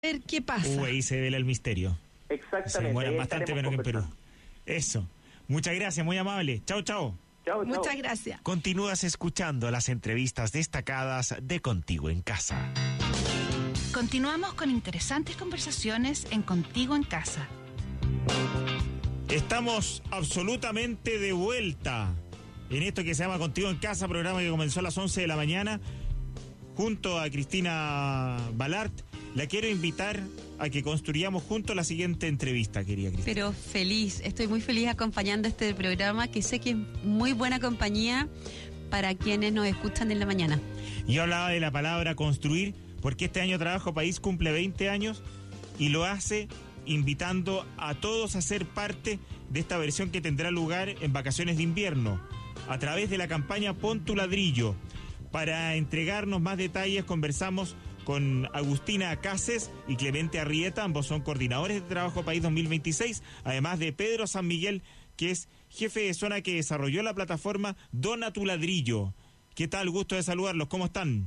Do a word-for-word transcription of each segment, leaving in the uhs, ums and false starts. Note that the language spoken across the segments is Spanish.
ver qué pasa. Uh, ahí se devela el misterio. Exactamente. Se demoran bastante menos que en Perú. Eso. Muchas gracias, muy amable. Chao, chao. Chao, chao. Muchas gracias. Continúas escuchando las entrevistas destacadas de Contigo en Casa. Continuamos con interesantes conversaciones en Contigo en Casa. Estamos absolutamente de vuelta en esto que se llama Contigo en Casa, programa que comenzó a las once de la mañana junto a Cristina Balart. La quiero invitar a que construyamos juntos la siguiente entrevista, querida Cristina. Pero feliz, estoy muy feliz acompañando este programa que sé que es muy buena compañía para quienes nos escuchan en la mañana. Yo hablaba de la palabra construir porque este año Trabajo País cumple veinte años y lo hace invitando a todos a ser parte de esta versión que tendrá lugar en vacaciones de invierno a través de la campaña Pon tu ladrillo. Para entregarnos más detalles conversamos con Agustina Cases y Clemente Arrieta, ambos son coordinadores de Trabajo País dos mil veintiséis, además de Pedro San Miguel, que es jefe de zona que desarrolló la plataforma Dona tu ladrillo. ¿Qué tal? Gusto de saludarlos, ¿cómo están?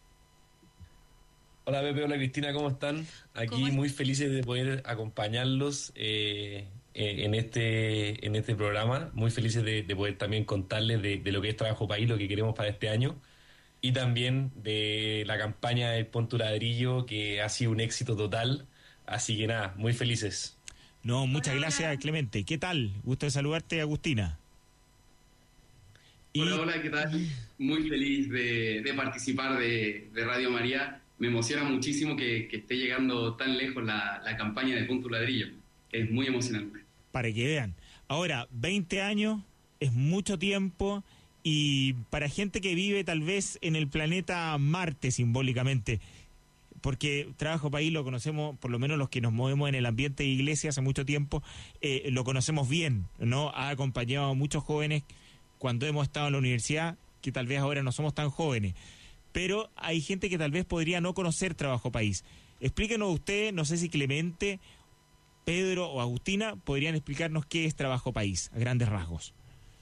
Hola Pepe, hola Cristina, ¿cómo están? Aquí muy felices de poder acompañarlos eh, en este en este programa, muy felices de, de poder también contarles de, de lo que es Trabajo País, lo que queremos para este año, y también de la campaña del Pon tu ladrillo, que ha sido un éxito total, así que nada, muy felices. No, muchas gracias Clemente. ¿Qué tal? Gusto de saludarte, Agustina. Y... Hola, hola, ¿qué tal? Muy feliz de, de participar de, de Radio María. Me emociona muchísimo que, que esté llegando tan lejos la, la campaña de Pon tu ladrillo. Es muy emocionante. Para que vean. Ahora, veinte años es mucho tiempo, y para gente que vive tal vez en el planeta Marte simbólicamente, porque Trabajo País lo conocemos, por lo menos los que nos movemos en el ambiente de iglesia hace mucho tiempo, eh, lo conocemos bien, ¿no? Ha acompañado a muchos jóvenes cuando hemos estado en la universidad, que tal vez ahora no somos tan jóvenes. Pero hay gente que tal vez podría no conocer Trabajo País. Explíquenos usted, no sé si Clemente, Pedro o Agustina podrían explicarnos qué es Trabajo País, a grandes rasgos.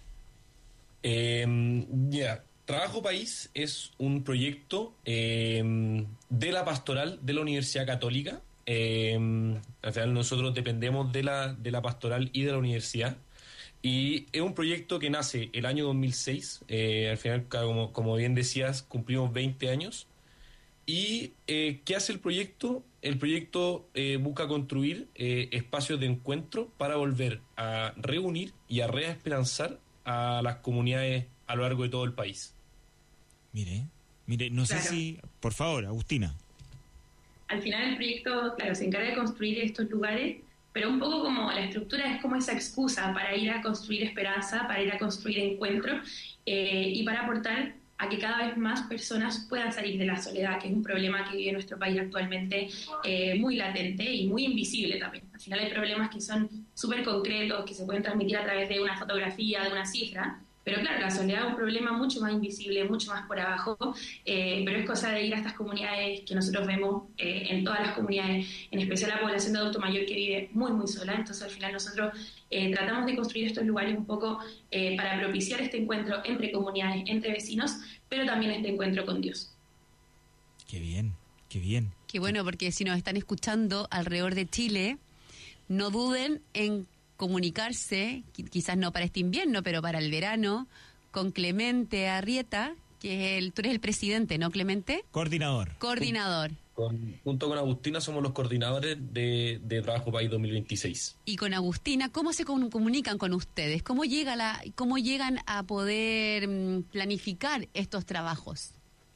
Eh, ya, yeah. Trabajo País es un proyecto eh, de la pastoral de la Universidad Católica. Eh, al final nosotros dependemos de la, de la pastoral y de la universidad. Y es un proyecto que nace el año dos mil seis, eh, al final, como, como bien decías, cumplimos veinte años. ¿Y eh, qué hace el proyecto? El proyecto eh, busca construir eh, espacios de encuentro para volver a reunir y a reesperanzar a las comunidades a lo largo de todo el país. Mire, mire, no claro. sé si... Por favor, Agustina. Al final el proyecto, claro, se encarga de construir estos lugares, pero un poco como la estructura es como esa excusa para ir a construir esperanza, para ir a construir encuentro eh, y para aportar a que cada vez más personas puedan salir de la soledad, que es un problema que vive nuestro país actualmente eh, muy latente y muy invisible también. Al final hay problemas que son súper concretos, que se pueden transmitir a través de una fotografía, de una cifra, pero claro, la soledad es un problema mucho más invisible, mucho más por abajo, eh, pero es cosa de ir a estas comunidades que nosotros vemos eh, en todas las comunidades, en especial la población de adulto mayor que vive muy, muy sola. Entonces al final nosotros eh, tratamos de construir estos lugares un poco eh, para propiciar este encuentro entre comunidades, entre vecinos, pero también este encuentro con Dios. Qué bien, qué bien. Qué bueno, porque si nos están escuchando alrededor de Chile, no duden en comunicarse, quizás no para este invierno, pero para el verano, con Clemente Arrieta, que es el, tú eres el presidente, ¿no, Clemente? Coordinador. Coordinador. Con, junto con Agustina somos los coordinadores de, de Trabajo País dos mil veintiséis. Y con Agustina, ¿cómo se comunican con ustedes? ¿Cómo llega la, cómo llegan a poder um, planificar estos trabajos?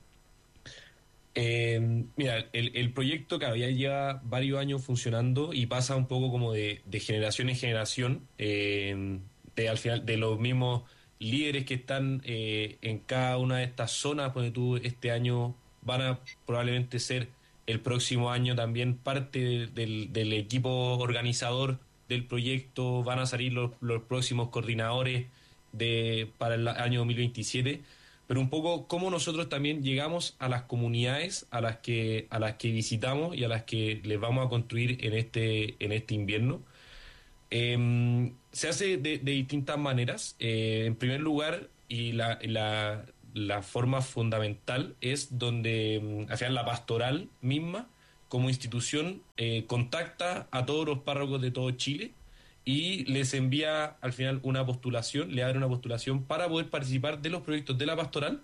Eh, mira, el, el proyecto que había lleva varios años funcionando y pasa un poco como de, de generación en generación, eh, de al final de los mismos líderes que están eh, en cada una de estas zonas, donde tú este año van a probablemente ser el próximo año también parte de, del, del equipo organizador del proyecto, van a salir los, los próximos coordinadores de para el año dos mil veintisiete. Pero un poco cómo nosotros también llegamos a las comunidades a las que a las que visitamos y a las que les vamos a construir en este en este invierno. Eh, se hace de, de distintas maneras. Eh, en primer lugar, y la, la, la forma fundamental es donde, al final, la pastoral misma como institución, eh, contacta a todos los párrocos de todo Chile y les envía al final una postulación, le abre una postulación para poder participar de los proyectos de la pastoral,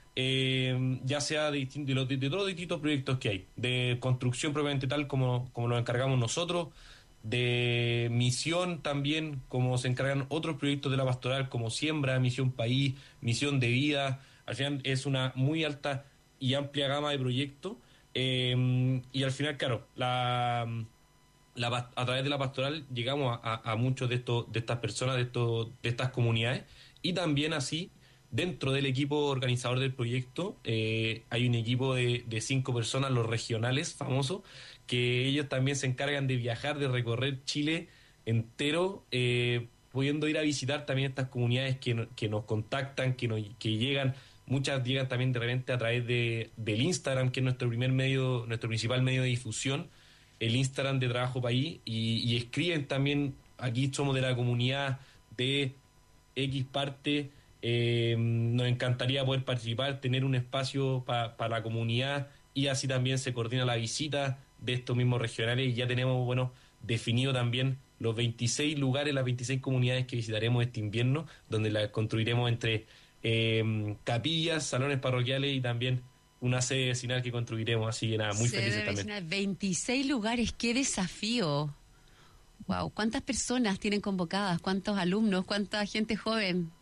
eh, ya sea de, distin- de, los, de, de todos los distintos proyectos que hay, de construcción propiamente tal como, como nos encargamos nosotros, de misión también, como se encargan otros proyectos de la pastoral, como Siembra, Misión País, Misión de Vida. Al final es una muy alta y amplia gama de proyectos, eh, y al final, claro, la, la, a través de la pastoral llegamos a, a, a muchos de estos, de estas personas, de, estos, de estas comunidades, y también así, dentro del equipo organizador del proyecto, eh, hay un equipo de, de cinco personas, los regionales famosos, que ellos también se encargan de viajar, de recorrer Chile entero, eh, pudiendo ir a visitar también estas comunidades que, que nos contactan, que, nos, que llegan, muchas llegan también de repente a través de, del Instagram, que es nuestro primer medio, nuestro principal medio de difusión, el Instagram de Trabajo País, y, y escriben también, aquí somos de la comunidad de X parte, eh, nos encantaría poder participar, tener un espacio para pa la comunidad, y así también se coordina la visita de estos mismos regionales, y ya tenemos, bueno, definido también los veintiséis lugares, las veintiséis comunidades que visitaremos este invierno, donde las construiremos entre eh, capillas, salones parroquiales y también una sede vecinal que construiremos, así que nada, muy Sede felices vecinal, también. veintiséis lugares, qué desafío. Wow, ¿cuántas personas tienen convocadas? ¿Cuántos alumnos? ¿Cuánta gente joven?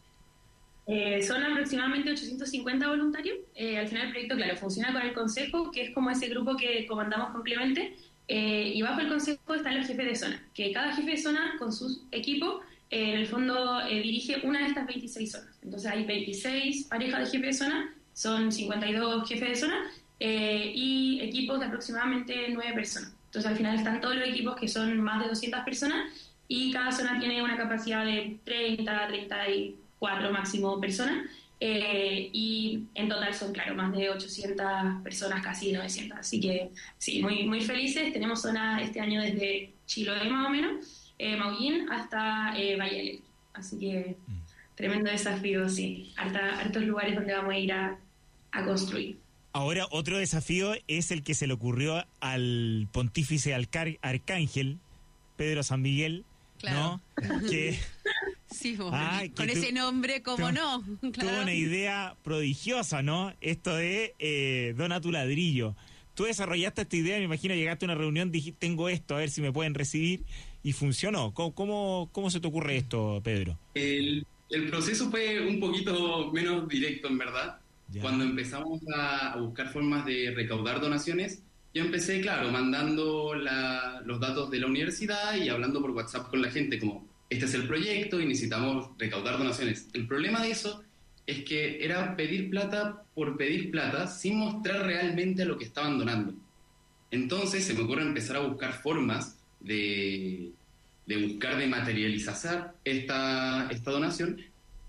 Eh, son aproximadamente ochocientos cincuenta voluntarios. Eh, al final el proyecto, claro, funciona con el consejo, que es como ese grupo que comandamos con Clemente, eh, y bajo el consejo están los jefes de zona, que cada jefe de zona con sus equipos, eh, en el fondo eh, dirige una de estas veintiséis zonas. Entonces hay veintiséis parejas de jefes de zona, son cincuenta y dos jefes de zona, eh, y equipos de aproximadamente nueve personas. Entonces al final están todos los equipos, que son más de doscientas personas, y cada zona tiene una capacidad de treinta, treinta y cuatro máximo personas, eh, y en total son, claro, más de ochocientas personas, casi novecientas. Así que sí, muy, muy felices. Tenemos zona este año desde Chiloé más o menos, eh, Maullín, hasta eh, Valle del Elqui. Así que tremendo desafío, sí. Harta, hartos lugares donde vamos a ir a, a construir. Ahora, otro desafío es el que se le ocurrió al pontífice Alcar- Arcángel, Pedro San Miguel, Claro. ¿no? Que Sí, bueno, Ah, con que tú- ese nombre, ¿cómo tú- no? tuvo Claro. una idea prodigiosa, ¿no? Esto de eh, dona tu ladrillo. Tú desarrollaste esta idea, me imagino, llegaste a una reunión, dijiste, tengo esto, a ver si me pueden recibir, y funcionó. ¿Cómo, cómo, cómo se te ocurre esto, Pedro? El, el proceso fue un poquito menos directo, en verdad. Ya. Cuando empezamos a, a buscar formas de recaudar donaciones, yo empecé, claro, mandando la, los datos de la universidad y hablando por WhatsApp con la gente, como, este es el proyecto y necesitamos recaudar donaciones. El problema de eso es que era pedir plata por pedir plata sin mostrar realmente a lo que estaban donando. Entonces se me ocurre empezar a buscar formas de, de buscar de materializar esta, esta donación,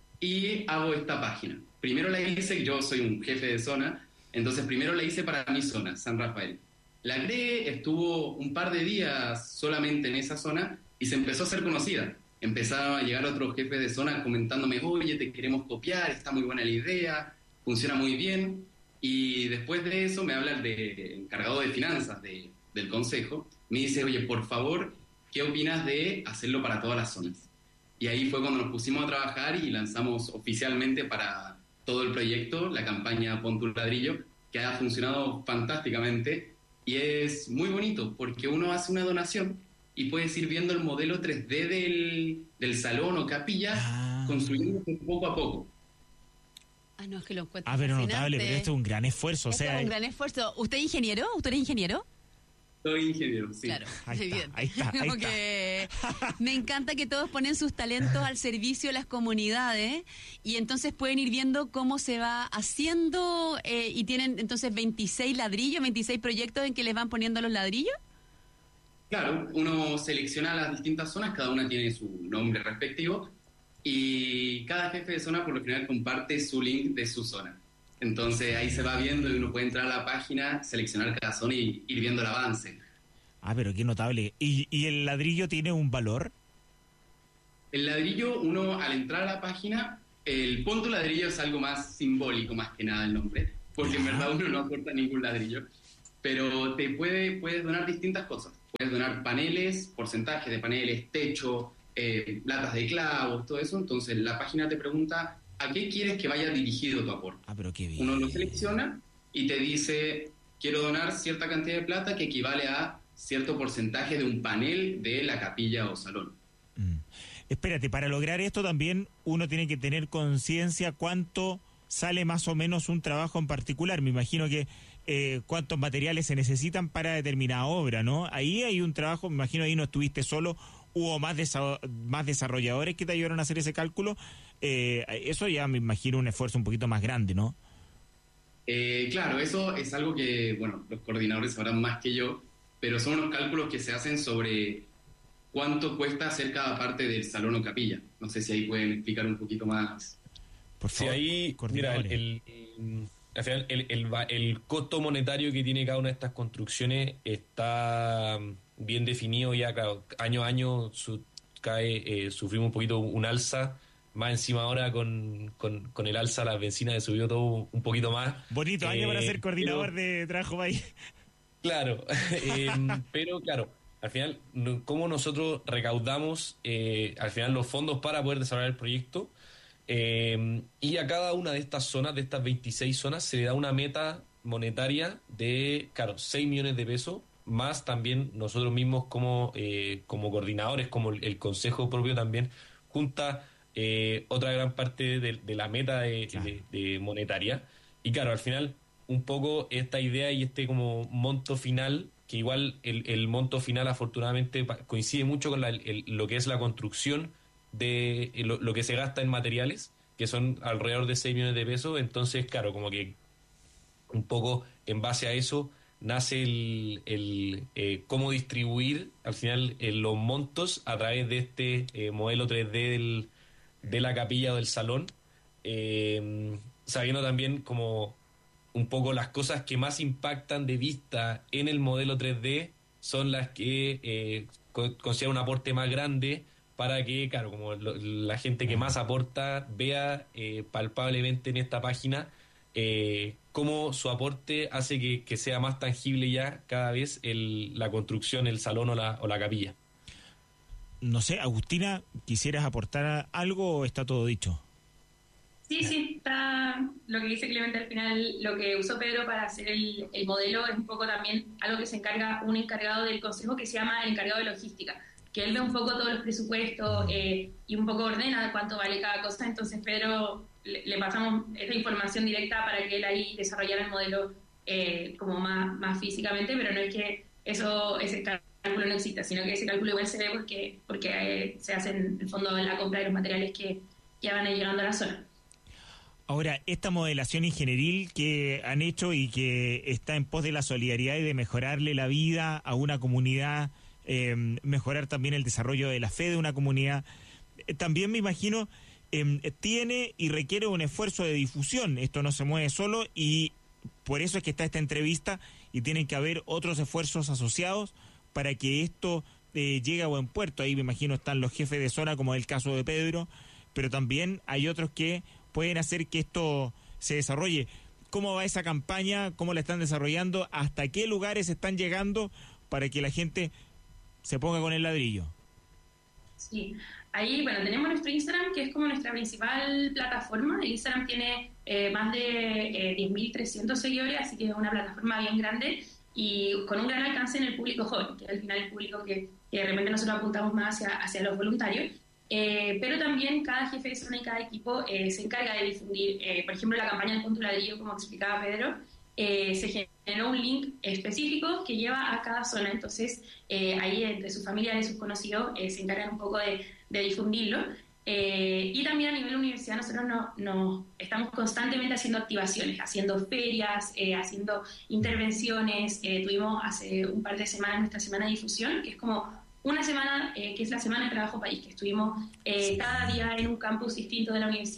y hago esta página. Primero la hice, yo soy un jefe de zona, entonces primero la hice para mi zona, San Rafael. La creé, estuvo un par de días solamente en esa zona y se empezó a hacer conocida. Empezaron a llegar otros jefes de zona comentándome, oye, te queremos copiar, está muy buena la idea, funciona muy bien. Y después de eso me habla el de, encargado de finanzas de, del consejo, me dice, oye, por favor, ¿qué opinas de hacerlo para todas las zonas? Y ahí fue cuando nos pusimos a trabajar y lanzamos oficialmente para todo el proyecto la campaña Pon tu ladrillo, que ha funcionado fantásticamente y es muy bonito porque uno hace una donación y puedes ir viendo el modelo tres D del, del salón o capilla, Ah. construyéndose poco a poco. Ah, no, es que lo encuentro Ah, pero fascinante. notable, pero esto es un gran esfuerzo. O Esto sea, es un gran esfuerzo. ¿Usted es ingeniero? ¿Usted es ingeniero? Soy ingeniero, sí. Claro, Ahí está, evidente. ahí está, ahí Como está. que me encanta que todos ponen sus talentos al servicio de las comunidades y entonces pueden ir viendo cómo se va haciendo, eh, y tienen entonces veintiséis ladrillos, veintiséis proyectos en que les van poniendo los ladrillos. Claro, uno selecciona las distintas zonas, cada una tiene su nombre respectivo y cada jefe de zona por lo general comparte su link de su zona. Entonces ahí se va viendo y uno puede entrar a la página, seleccionar cada zona y ir viendo el avance. Ah, pero qué notable. ¿Y, y el ladrillo tiene un valor? El ladrillo, uno al entrar a la página, el Pon tu ladrillo es algo más simbólico más que nada el nombre, porque en Ajá. verdad uno no aporta ningún ladrillo. pero te puede, puedes donar distintas cosas. Puedes donar paneles, porcentajes de paneles, techo, eh, latas de clavos, todo eso. Entonces la página te pregunta a qué quieres que vaya dirigido tu aporte. Ah, pero qué bien. Uno lo selecciona y te dice, quiero donar cierta cantidad de plata que equivale a cierto porcentaje de un panel de la capilla o salón. Mm. Espérate, para lograr esto también uno tiene que tener conciencia cuánto sale más o menos un trabajo en particular. Me imagino que eh, cuántos materiales se necesitan para determinada obra, ¿no? Ahí hay un trabajo, me imagino ahí no estuviste solo, hubo más, desa- más desarrolladores que te ayudaron a hacer ese cálculo. Eh, eso ya me imagino un esfuerzo un poquito más grande, ¿no? Eh, claro, eso es algo que, bueno, los coordinadores sabrán más que yo, pero son unos cálculos que se hacen sobre cuánto cuesta hacer cada parte del salón o capilla. No sé si ahí pueden explicar un poquito más. Por Sí, favor, ahí, mira, el, el, el, al final, el, el, el costo monetario que tiene cada una de estas construcciones está bien definido ya, claro, año a año su, cae, eh, sufrimos un poquito un alza, más encima ahora con, con, con el alza las bencinas que subió todo un poquito más. Bonito año eh, para ser coordinador pero, de trabajo país. Claro, eh, pero claro, al final, ¿cómo nosotros recaudamos eh, al final los fondos para poder desarrollar el proyecto? Eh, y a cada una de estas zonas, de estas veintiséis zonas, se le da una meta monetaria de, claro, seis millones de pesos, más también nosotros mismos como, eh, como coordinadores, como el, el consejo propio también, junta eh, otra gran parte de, de la meta de, Claro. de, de monetaria. Y claro, al final, un poco esta idea y este como monto final, que igual el, el monto final afortunadamente coincide mucho con la, el, lo que es la construcción de lo, lo que se gasta en materiales, que son alrededor de seis millones de pesos. Entonces, claro, como que un poco en base a eso nace el, el eh, cómo distribuir al final eh, los montos a través de este eh, modelo tres D del, de la capilla o del salón, eh, sabiendo también como un poco las cosas que más impactan de vista en el modelo tres D son las que eh, co- consideran un aporte más grande para que, claro, como lo, la gente que más aporta vea eh, palpablemente en esta página eh, cómo su aporte hace que, que sea más tangible ya cada vez el, la construcción, el salón o la, o la capilla. No sé, Agustina, ¿quisieras aportar algo o está todo dicho? Sí, sí, está lo que dice Clemente al final, lo que usó Pedro para hacer el, el modelo es un poco también algo que se encarga un encargado del consejo que se llama el encargado de logística, que él ve un poco todos los presupuestos eh, y un poco ordena cuánto vale cada cosa. Entonces Pedro le, le pasamos esa información directa para que él ahí desarrollara el modelo eh, como más, más físicamente, pero no es que eso ese cálculo no exista, sino que ese cálculo igual se ve porque, porque eh, se hace en el fondo la compra de los materiales que, que van llegando a la zona. Ahora, esta modelación ingenieril que han hecho y que está en pos de la solidaridad y de mejorarle la vida a una comunidad, eh, mejorar también el desarrollo de la fe de una comunidad, eh, también me imagino eh, tiene y requiere un esfuerzo de difusión. Esto no se mueve solo y por eso es que está esta entrevista y tienen que haber otros esfuerzos asociados para que esto eh, llegue a buen puerto. Ahí me imagino están los jefes de zona, como es el caso de Pedro, pero también hay otros que pueden hacer que esto se desarrolle. ¿Cómo va esa campaña? ¿Cómo la están desarrollando? ¿Hasta qué lugares están llegando para que la gente se ponga con el ladrillo? Sí, ahí, bueno, tenemos nuestro Instagram, que es como nuestra principal plataforma. El Instagram tiene eh, más de eh, diez mil trescientos seguidores, así que es una plataforma bien grande y con un gran alcance en el público joven, que es al final el público que, que de repente nosotros apuntamos más hacia, hacia los voluntarios. Eh, pero también cada jefe de zona y cada equipo eh, se encarga de difundir, eh, por ejemplo, la campaña del punto ladrillo, como explicaba Pedro, eh, se generó un link específico que lleva a cada zona. Entonces, eh, ahí entre sus familiares y sus conocidos eh, se encargan un poco de, de difundirlo. Eh, y también a nivel universidad nosotros no, no estamos constantemente haciendo activaciones, haciendo ferias, eh, haciendo intervenciones. Eh, tuvimos hace un par de semanas nuestra semana de difusión, que es como una semana, eh, que es la Semana de Trabajo País, que estuvimos eh, cada día en un campus distinto de la universidad,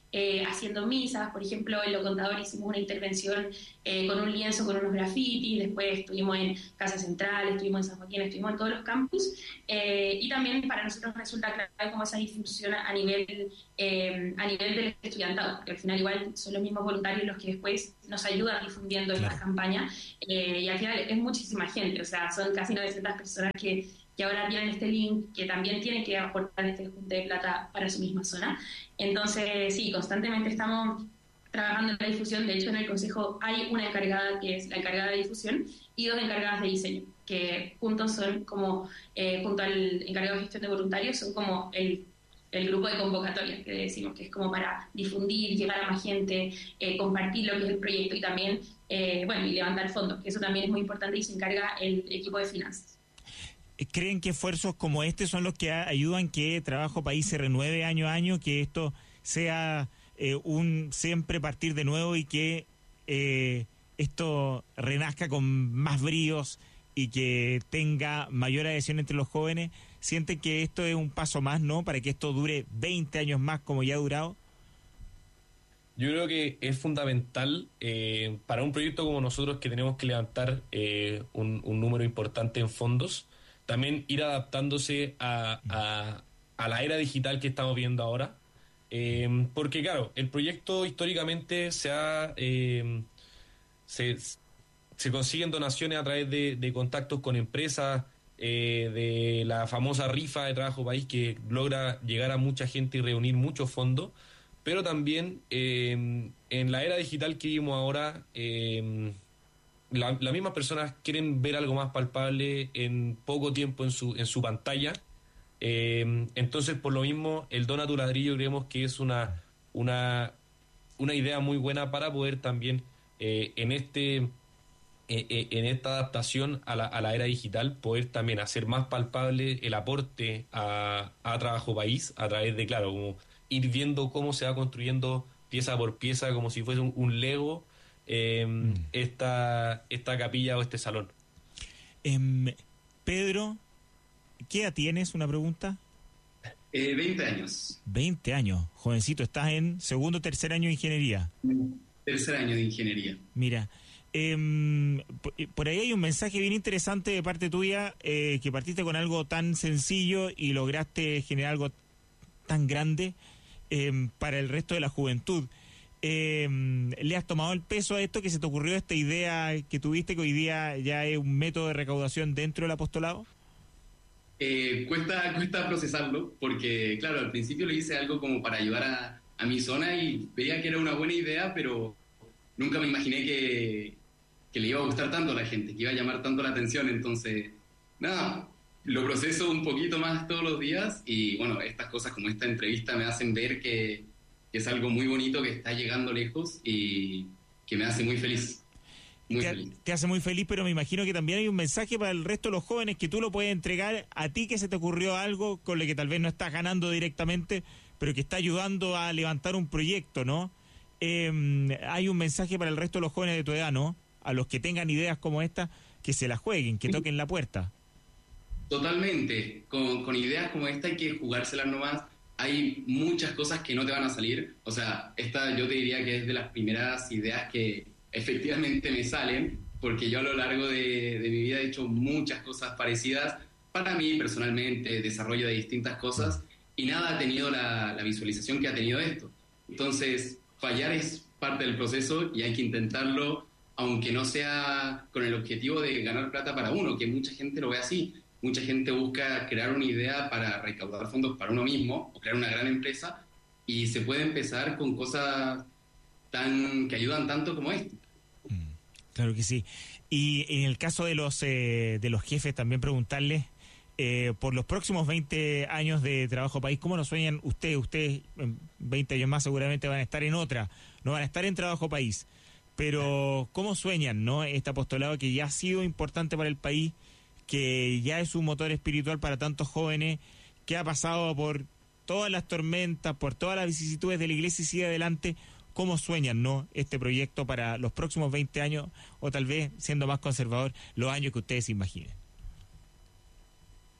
eh, haciendo misas. Por ejemplo, en Lo Contador hicimos una intervención eh, con un lienzo, con unos grafitis, después estuvimos en Casa Central, estuvimos en San Joaquín, estuvimos en todos los campus, eh, y también para nosotros resulta clave como esa difusión a nivel, eh, a nivel del estudiantado, porque al final igual son los mismos voluntarios los que después nos ayudan difundiendo Claro. esta campaña, eh, y al final es muchísima gente, o sea, son casi novecientas personas que que ahora tienen este link, que también tienen que aportar este junte de plata para su misma zona. Entonces, sí, constantemente estamos trabajando en la difusión. De hecho, en el Consejo hay una encargada que es la encargada de difusión y dos encargadas de diseño, que juntos son como, eh, junto al encargado de gestión de voluntarios, son como el, el grupo de convocatoria, que decimos que es como para difundir, llegar a más gente, eh, compartir lo que es el proyecto y también, eh, bueno, y levantar fondos, que eso también es muy importante y se encarga el equipo de finanzas. ¿Creen que esfuerzos como este son los que a- ayudan que Trabajo País se renueve año a año, que esto sea eh, un siempre partir de nuevo y que eh, esto renazca con más bríos y que tenga mayor adhesión entre los jóvenes? ¿Sienten que esto es un paso más, no, para que esto dure veinte años más como ya ha durado? Yo creo que es fundamental eh, para un proyecto como nosotros, que tenemos que levantar eh, un, un número importante en fondos, también ir adaptándose a, a, a la era digital que estamos viendo ahora. Eh, porque claro, el proyecto históricamente se ha eh, se, se consiguen donaciones a través de, de contactos con empresas, eh, de la famosa rifa de Trabajo País, que logra llegar a mucha gente y reunir muchos fondos. Pero también eh, en la era digital que vivimos ahora, eh, la, las mismas personas quieren ver algo más palpable en poco tiempo en su, en su pantalla. Eh, entonces, por lo mismo, el Dona tu Ladrillo creemos que es una, una, una idea muy buena para poder también eh, en este eh, eh, en esta adaptación a la, a la era digital, poder también hacer más palpable el aporte a, a Trabajo País a través de, claro, como ir viendo cómo se va construyendo pieza por pieza, como si fuese un, un Lego, eh, mm. esta, esta capilla o este salón. Eh, Pedro, ¿qué edad tienes? Una pregunta. Eh, veinte años. veinte años, jovencito, estás en segundo o tercer año de ingeniería. Tercer año de ingeniería. Mira, eh, por ahí hay un mensaje bien interesante de parte tuya, eh, que partiste con algo tan sencillo y lograste generar algo tan grande eh, para el resto de la juventud. Eh, ¿Le has tomado el peso a esto que se te ocurrió, esta idea que tuviste, que hoy día ya es un método de recaudación dentro del apostolado? Eh, cuesta, cuesta procesarlo, porque claro, al principio le hice algo como para ayudar a, a mi zona y veía que era una buena idea, pero nunca me imaginé que, que le iba a gustar tanto a la gente, que iba a llamar tanto la atención. Entonces, nada, lo proceso un poquito más todos los días y bueno, estas cosas como esta entrevista me hacen ver que, que es algo muy bonito, que está llegando lejos y que me hace muy feliz. Muy te, feliz. te hace muy feliz, pero me imagino que también hay un mensaje para el resto de los jóvenes que tú lo puedes entregar a ti, que se te ocurrió algo con lo que tal vez no estás ganando directamente, pero que está ayudando a levantar un proyecto, ¿no? Eh, hay un mensaje para el resto de los jóvenes de tu edad, ¿no? A los que tengan ideas como esta, que se las jueguen, que toquen la puerta. Totalmente. Con, con ideas como esta hay que jugárselas nomás. Hay muchas cosas que no te van a salir. O sea, esta yo te diría que es de las primeras ideas que efectivamente me salen, porque yo a lo largo de, de mi vida he hecho muchas cosas parecidas para mí personalmente, desarrollo de distintas cosas, y nada ha tenido la, la visualización que ha tenido esto. Entonces, fallar es parte del proceso y hay que intentarlo, aunque no sea con el objetivo de ganar plata para uno, que mucha gente lo ve así. Mucha gente busca crear una idea para recaudar fondos para uno mismo o crear una gran empresa, y se puede empezar con cosas tan que ayudan tanto como esto. Claro que sí. Y en el caso de los eh, de los jefes, también preguntarles eh, por los próximos veinte años de Trabajo País, ¿cómo nos sueñan ustedes? Ustedes en veinte años más seguramente van a estar en otra, no van a estar en Trabajo País, pero ¿cómo sueñan, no, este apostolado que ya ha sido importante para el país, que ya es un motor espiritual para tantos jóvenes, que ha pasado por todas las tormentas, por todas las vicisitudes de la iglesia y sigue adelante? ¿Cómo sueñan, no, este proyecto para los próximos veinte años, o tal vez, siendo más conservador, los años que ustedes se imaginen?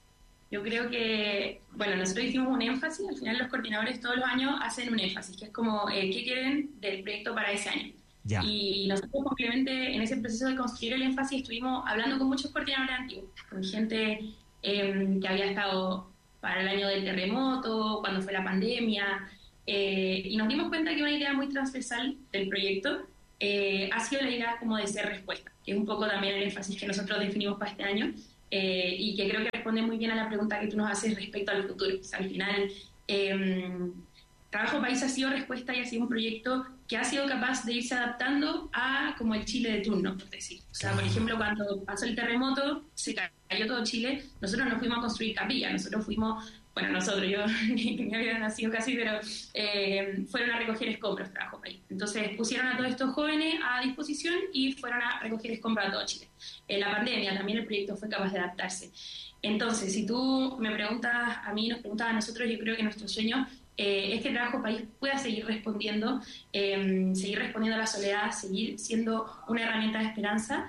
Yo creo que, bueno, nosotros hicimos un énfasis, al final los coordinadores todos los años hacen un énfasis, que es como, eh, ¿qué quieren del proyecto para ese año? Ya. Y nosotros simplemente en ese proceso de construir el énfasis estuvimos hablando con muchos coordinadores antiguos, con gente eh, que había estado para el año del terremoto, cuando fue la pandemia, eh, y nos dimos cuenta que una idea muy transversal del proyecto eh, ha sido la idea como de ser respuesta, que es un poco también el énfasis que nosotros definimos para este año, eh, y que creo que responde muy bien a la pregunta que tú nos haces respecto al futuro. O sea, al final, eh, Trabajo País ha sido respuesta y ha sido un proyecto que ha sido capaz de irse adaptando a como el Chile de turno, por decir. O sea, por ejemplo, cuando pasó el terremoto, se cayó todo Chile, nosotros no fuimos a construir capillas, nosotros fuimos, bueno, nosotros, yo ni había nacido casi, pero eh, fueron a recoger escombros, Trabajo País. Entonces pusieron a todos estos jóvenes a disposición y fueron a recoger escombros a todo Chile. En la pandemia también el proyecto fue capaz de adaptarse. Entonces, si tú me preguntas a mí, nos preguntas a nosotros, yo creo que nuestro sueño Eh, es que el Trabajo País pueda seguir respondiendo, eh, seguir respondiendo a la soledad, seguir siendo una herramienta de esperanza,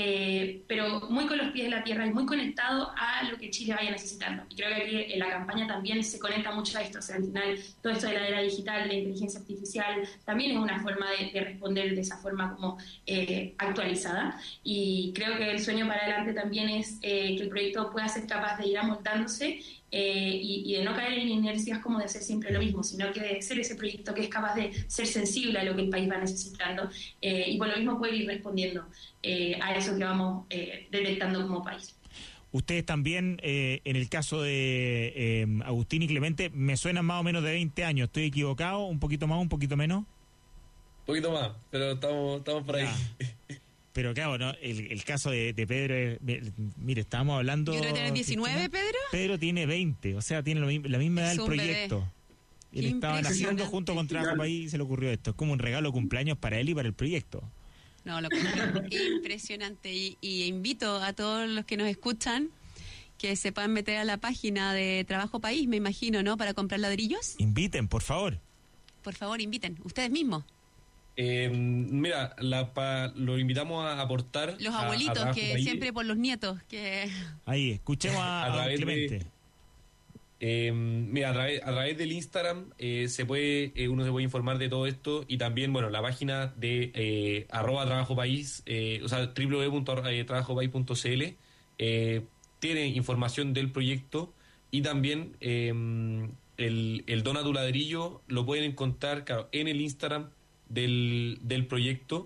eh, pero muy con los pies en la tierra y muy conectado a lo que Chile vaya necesitando. Y creo que aquí en la campaña también se conecta mucho a esto. O sea, al final, todo esto de la era digital, de la inteligencia artificial, también es una forma de, de responder de esa forma como eh, actualizada. Y creo que el sueño para adelante también es eh, que el proyecto pueda ser capaz de ir amoldándose Eh, y, y de no caer en inercias como de hacer siempre lo mismo, sino que de ser ese proyecto que es capaz de ser sensible a lo que el país va necesitando eh, y por lo mismo poder ir respondiendo eh, a eso que vamos eh, detectando como país. Ustedes también, eh, en el caso de eh, Agustín y Clemente, me suenan más o menos de veinte años. ¿Estoy equivocado? ¿Un poquito más, un poquito menos? Un poquito más, pero estamos, estamos por ahí. Ya. Pero claro, ¿no? el, el caso de, de Pedro, es, mire, estábamos hablando... Yo creo que tiene diecinueve, Pedro. Pedro tiene veinte, o sea, tiene lo, la misma edad del proyecto. Él estaba naciendo junto con Trabajo País y se le ocurrió esto. Es como un regalo de cumpleaños para él y para el proyecto. No, lo impresionante. Y, y invito a todos los que nos escuchan que se puedan meter a la página de Trabajo País, me imagino, ¿no? Para comprar ladrillos. Inviten, por favor. Por favor, inviten. Ustedes mismos. Eh, mira, la, pa, lo invitamos a aportar. Los abuelitos, a, a que País. siempre por los nietos. que Ahí, escuchemos a, a, a Clemente. De, eh, mira, a través, a través del Instagram eh, se puede eh, uno se puede informar de todo esto y también, bueno, la página de eh, arroba Trabajo País, eh, o sea, doble u doble u doble u punto trabajo país punto c l eh, tiene información del proyecto y también eh, el, el Dona tu Ladrillo lo pueden encontrar, claro, en el Instagram del, del proyecto.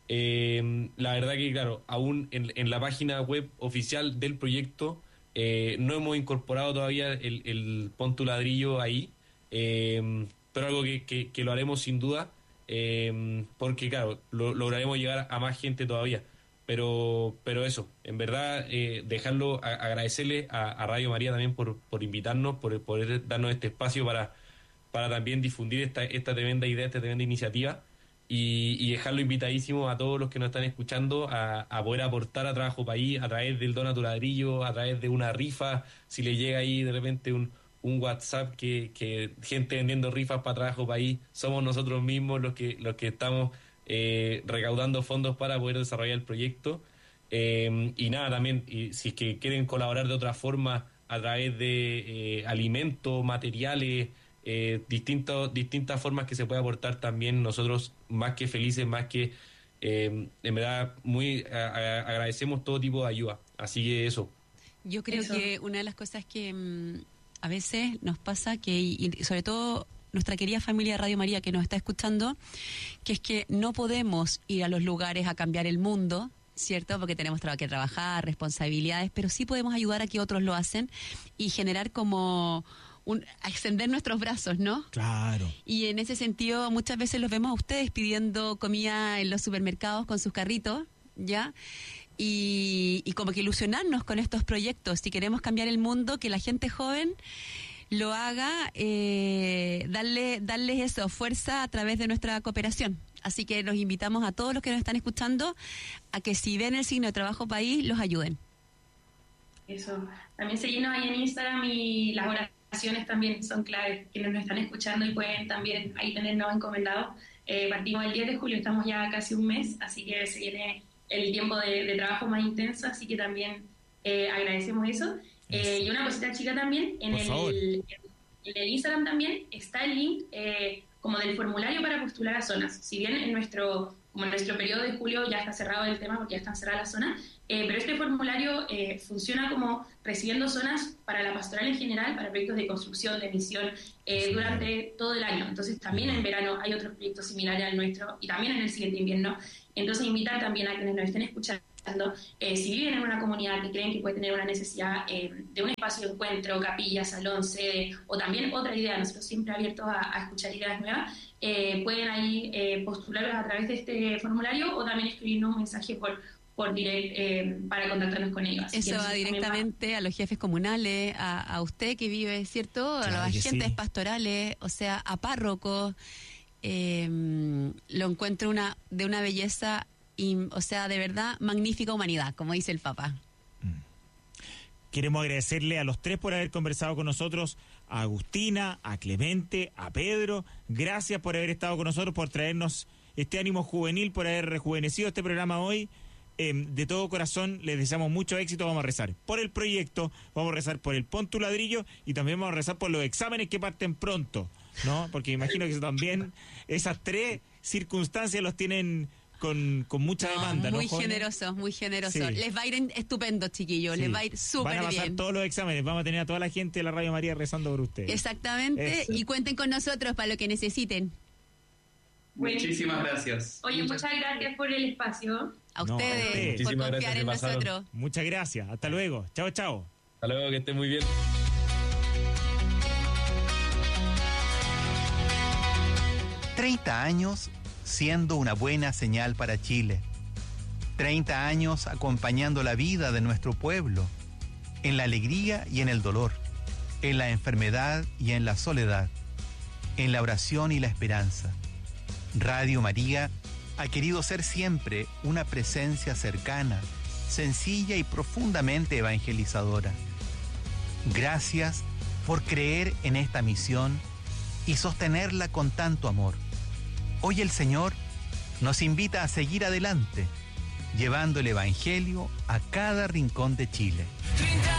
Eh, la verdad que, claro, aún en, en la página web oficial del proyecto eh, no hemos incorporado todavía el, el Pon tu Ladrillo ahí, eh, pero algo que, que, que lo haremos sin duda, eh, porque, claro, lo, lograremos llegar a más gente todavía. Pero pero eso, en verdad, eh, dejarlo, a, agradecerle a, a Radio María también por, por invitarnos, por poder darnos este espacio para, para también difundir esta, esta tremenda idea, esta tremenda iniciativa. Y, y dejarlo invitadísimo a todos los que nos están escuchando a, a poder aportar a Trabajo País a través del Dona tu Ladrillo, a través de una rifa, si le llega ahí de repente un, un WhatsApp que, que gente vendiendo rifas para Trabajo País, somos nosotros mismos los que, los que estamos eh, recaudando fondos para poder desarrollar el proyecto. Eh, y nada, también, y si es que quieren colaborar de otra forma a través de eh, alimentos, materiales, Eh, distintos, distintas formas que se puede aportar también, nosotros más que felices, más que eh, en verdad muy a, a, agradecemos todo tipo de ayuda, así que eso. Yo creo eso. que una de las cosas que mmm, a veces nos pasa, que y sobre todo nuestra querida familia de Radio María que nos está escuchando, que es que no podemos ir a los lugares a cambiar el mundo, ¿cierto? Porque tenemos que trabajar, responsabilidades, pero sí podemos ayudar a que otros lo hacen y generar como Un, a extender nuestros brazos, ¿no? Claro. Y en ese sentido muchas veces los vemos a ustedes pidiendo comida en los supermercados con sus carritos, ¿ya? Y, y como que ilusionarnos con estos proyectos. Si queremos cambiar el mundo, que la gente joven lo haga, eh, darle, darles eso, fuerza a través de nuestra cooperación. Así que los invitamos a todos los que nos están escuchando a que si ven el signo de Trabajo País, los ayuden. Eso. También seguirnos ahí en Instagram y las horas también son claves, quienes nos están escuchando y pueden también ahí tenernos encomendados. Eh, partimos el diez de julio, estamos ya casi un mes, así que se viene el tiempo de, de trabajo más intenso, así que también eh, agradecemos eso. Eh, y una cosita chica también, en el, en el Instagram también está el link eh, como del formulario para postular a zonas. Si bien en nuestro, como en nuestro periodo de julio ya está cerrado el tema porque ya están cerradas las zonas, eh, pero este formulario eh, funciona como recibiendo zonas para la pastoral en general, para proyectos de construcción, de misión, eh, sí. durante todo el año. Entonces también en verano hay otros proyectos similares al nuestro y también en el siguiente invierno. Entonces invitar también a quienes nos estén escuchando, Eh, si viven en una comunidad que creen que puede tener una necesidad eh, de un espacio de encuentro, capilla, salón, sede, o también otra idea, nosotros siempre abiertos a, a escuchar ideas nuevas, eh, pueden ahí eh, postularlas a través de este formulario o también escribirnos un mensaje por, por direct eh, para contactarnos con ellos. Eso va directamente va... a los jefes comunales, a, a usted que vive, ¿cierto? A claro los agentes sí. pastorales, o sea, a párrocos. Eh, lo encuentro una de una belleza. Y, o sea, de verdad, magnífica humanidad, como dice el Papa. Queremos agradecerle a los tres por haber conversado con nosotros, a Agustina, a Clemente, a Pedro. Gracias por haber estado con nosotros, por traernos este ánimo juvenil, por haber rejuvenecido este programa hoy. Eh, de todo corazón, les deseamos mucho éxito. Vamos a rezar por el proyecto, vamos a rezar por el Pon tu Ladrillo y también vamos a rezar por los exámenes que parten pronto, ¿no? Porque imagino que eso también, esas tres circunstancias los tienen... Con, con mucha no, demanda, muy ¿no? Muy generoso, muy generoso. Sí. Les va a ir estupendo, chiquillos. Sí. Les va a ir súper bien. Van a pasar bien. todos los exámenes. Vamos a tener a toda la gente de la Radio María rezando por ustedes. Exactamente. Eso. Y cuenten con nosotros para lo que necesiten. Muchísimas gracias. Oye, muchas, muchas gracias por el espacio. A ustedes, no, por confiar en nosotros. Muchas gracias. Hasta luego. Chao, chao. Hasta luego, que estén muy bien. treinta años siendo una buena señal para Chile. treinta años acompañando la vida de nuestro pueblo, en la alegría y en el dolor, en la enfermedad y en la soledad, en la oración y la esperanza. Radio María ha querido ser siempre una presencia cercana, sencilla y profundamente evangelizadora. Gracias por creer en esta misión y sostenerla con tanto amor. Hoy el Señor nos invita a seguir adelante, llevando el Evangelio a cada rincón de Chile.